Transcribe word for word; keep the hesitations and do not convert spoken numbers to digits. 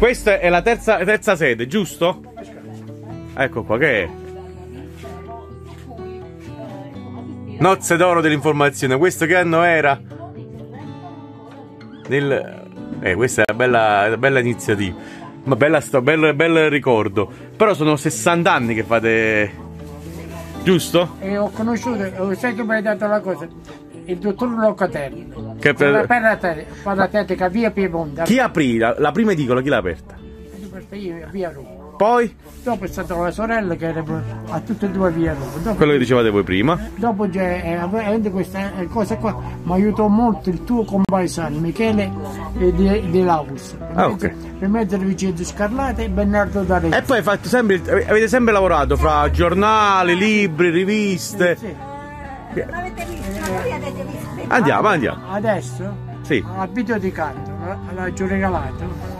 Questa è la terza, terza sede, giusto? Ecco qua, che è? Nozze d'oro dell'informazione. Questo che anno era? Nel... Eh, questa è una bella, una bella iniziativa. Ma bella sto, bel, bel ricordo. Però sono sessanta anni che fate... Giusto? E ho conosciuto, sai che mi hai dato la cosa? Il dottor Locatelli. Che per... La paratetica via Piemonte. Chi aprì? La, la prima edicola chi l'ha aperta? Io, via Roma. Poi? Dopo è stata la sorella che era a tutte e due via Roma. Dopo, quello che dicevate voi prima. Dopo c'è eh, questa cosa qua mi aiutò molto il tuo compaesano Michele eh, di, di Laus. Ah, ok. Per mettere Vincenzo Scarlata e Bernardo D'Arezzo. E poi fatto sempre, avete sempre lavorato fra giornali, libri, riviste. Sì, sì. Eh, andiamo, andiamo. Adesso? Sì. Al video di canto, l'ha già regalato.